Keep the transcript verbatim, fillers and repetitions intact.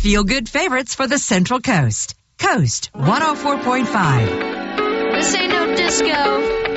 feel-good favorites for the Central Coast. Coast one oh four point five. This ain't no disco.